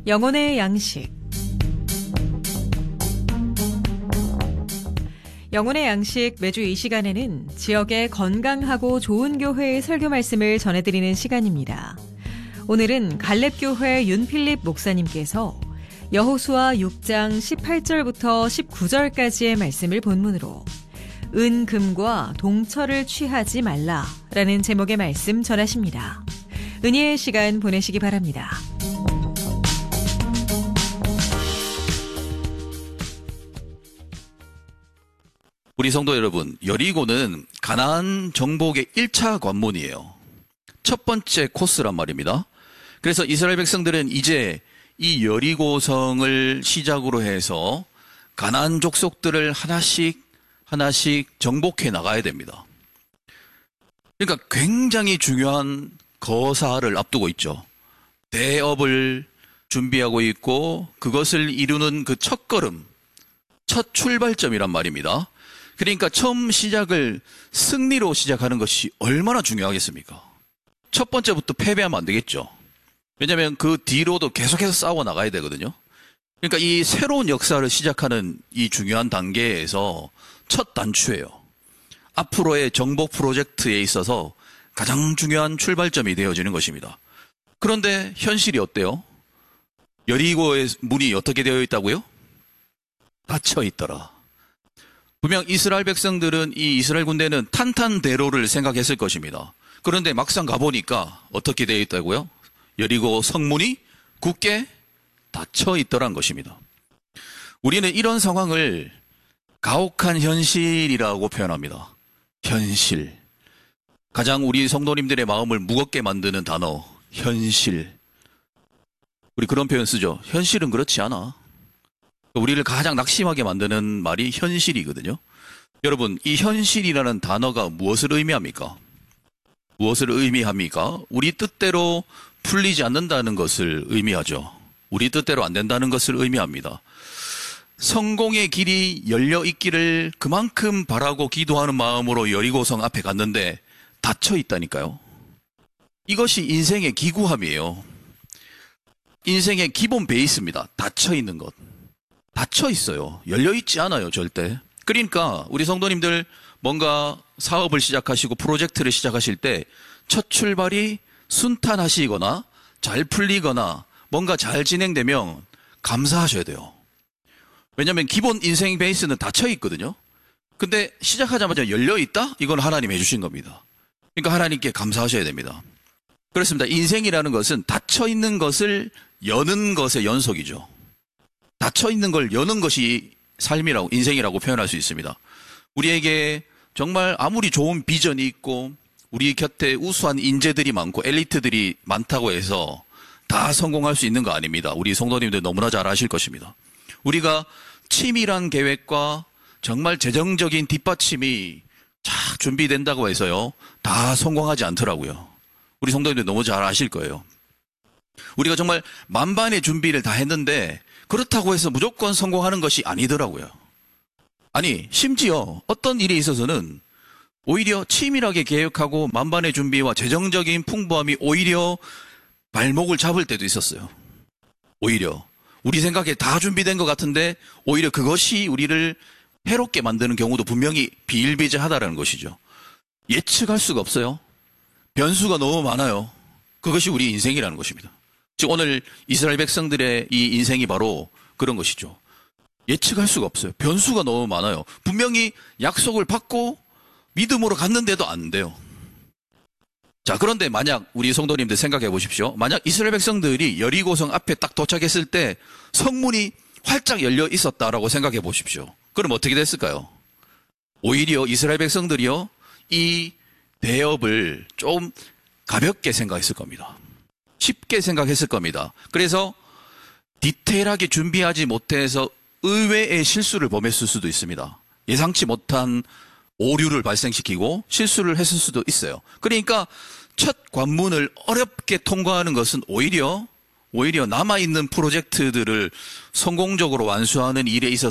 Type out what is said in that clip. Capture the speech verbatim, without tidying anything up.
영혼의 양식. 영혼의 양식 매주 이 시간에는 지역의 건강하고 좋은 교회의 설교 말씀을 전해드리는 시간입니다. 오늘은 갈렙교회 윤필립 목사님께서 여호수아 육 장 십팔 절부터 십구 절까지의 말씀을 본문으로 은, 금과 동철을 취하지 말라라는 제목의 말씀 전하십니다. 은혜의 시간 보내시기 바랍니다. 우리 성도 여러분, 여리고는 가나안 정복의 일 차 관문이에요. 첫 번째 코스란 말입니다. 그래서 이스라엘 백성들은 이제 이 여리고성을 시작으로 해서 가나안 족속들을 하나씩 하나씩 정복해 나가야 됩니다. 그러니까 굉장히 중요한 거사를 앞두고 있죠. 대업을 준비하고 있고 그것을 이루는 그 첫걸음, 첫 출발점이란 말입니다. 그러니까 처음 시작을 승리로 시작하는 것이 얼마나 중요하겠습니까? 첫 번째부터 패배하면 안 되겠죠. 왜냐하면 그 뒤로도 계속해서 싸워 나가야 되거든요. 그러니까 이 새로운 역사를 시작하는 이 중요한 단계에서 첫 단추예요. 앞으로의 정복 프로젝트에 있어서 가장 중요한 출발점이 되어지는 것입니다. 그런데 현실이 어때요? 여리고의 문이 어떻게 되어 있다고요? 닫혀 있더라. 분명 이스라엘 백성들은 이 이스라엘 군대는 탄탄대로를 생각했을 것입니다. 그런데 막상 가보니까 어떻게 되어 있다고요? 여리고 성문이 굳게 닫혀 있더란 것입니다. 우리는 이런 상황을 가혹한 현실이라고 표현합니다. 현실. 가장 우리 성도님들의 마음을 무겁게 만드는 단어, 현실. 우리 그런 표현 쓰죠. 현실은 그렇지 않아. 우리를 가장 낙심하게 만드는 말이 현실이거든요. 여러분, 이 현실이라는 단어가 무엇을 의미합니까? 무엇을 의미합니까? 우리 뜻대로 풀리지 않는다는 것을 의미하죠. 우리 뜻대로 안 된다는 것을 의미합니다. 성공의 길이 열려 있기를 그만큼 바라고 기도하는 마음으로 여리고성 앞에 갔는데 닫혀 있다니까요. 이것이 인생의 기구함이에요. 인생의 기본 베이스입니다. 닫혀 있는 것. 닫혀 있어요. 열려 있지 않아요, 절대. 그러니까 우리 성도님들 뭔가 사업을 시작하시고 프로젝트를 시작하실 때 첫 출발이 순탄하시거나 잘 풀리거나 뭔가 잘 진행되면 감사하셔야 돼요. 왜냐하면 기본 인생 베이스는 닫혀 있거든요. 근데 시작하자마자 열려 있다? 이건 하나님 해주신 겁니다. 그러니까 하나님께 감사하셔야 됩니다. 그렇습니다. 인생이라는 것은 닫혀 있는 것을 여는 것의 연속이죠. 닫혀 있는 걸 여는 것이 삶이라고, 인생이라고 표현할 수 있습니다. 우리에게 정말 아무리 좋은 비전이 있고 우리 곁에 우수한 인재들이 많고 엘리트들이 많다고 해서 다 성공할 수 있는 거 아닙니다. 우리 성도님들 너무나 잘 아실 것입니다. 우리가 치밀한 계획과 정말 재정적인 뒷받침이 쫙 준비된다고 해서요, 다 성공하지 않더라고요. 우리 성도님들 너무 잘 아실 거예요. 우리가 정말 만반의 준비를 다 했는데 그렇다고 해서 무조건 성공하는 것이 아니더라고요. 아니, 심지어 어떤 일에 있어서는 오히려 치밀하게 계획하고 만반의 준비와 재정적인 풍부함이 오히려 발목을 잡을 때도 있었어요. 오히려 우리 생각에 다 준비된 것 같은데 오히려 그것이 우리를 해롭게 만드는 경우도 분명히 비일비재하다라는 것이죠. 예측할 수가 없어요. 변수가 너무 많아요. 그것이 우리 인생이라는 것입니다. 즉 오늘 이스라엘 백성들의 이 인생이 바로 그런 것이죠. 예측할 수가 없어요. 변수가 너무 많아요. 분명히 약속을 받고 믿음으로 갔는데도 안 돼요. 자, 그런데 만약 우리 성도님들 생각해 보십시오. 만약 이스라엘 백성들이 여리고성 앞에 딱 도착했을 때 성문이 활짝 열려 있었다라고 생각해 보십시오. 그럼 어떻게 됐을까요? 오히려 이스라엘 백성들이요, 이 대업을 좀 가볍게 생각했을 겁니다. 쉽게 생각했을 겁니다. 그래서 디테일하게 준비하지 못해서 의외의 실수를 범했을 수도 있습니다. 예상치 못한 오류를 발생시키고 실수를 했을 수도 있어요. 그러니까 첫 관문을 어렵게 통과하는 것은 오히려 오히려 남아있는 프로젝트들을 성공적으로 완수하는 일에 있어서